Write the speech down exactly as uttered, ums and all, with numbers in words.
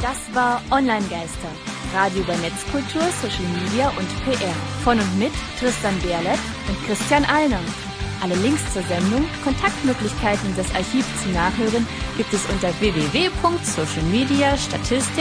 Das war Online-Geister, Radio über Netzkultur, Social Media und P R. Von und mit Tristan Berlet und Christian Alner. Alle Links zur Sendung, Kontaktmöglichkeiten und das Archiv zum Nachhören gibt es unter w w w punkt social media statistik